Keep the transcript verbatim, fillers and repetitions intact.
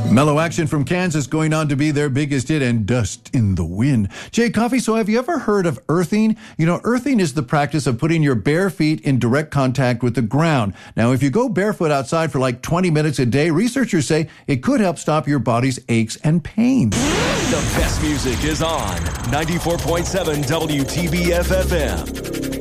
Mellow Action from Kansas going on to be their biggest hit, and Dust in the Wind. Jay Coffee, so have you ever heard of earthing? You know, earthing is the practice of putting your bare feet in direct contact with the ground. Now, if you go barefoot outside for like twenty minutes a day, researchers say it could help stop your body's aches and pains. The best music is on ninety-four point seven W T B F F M.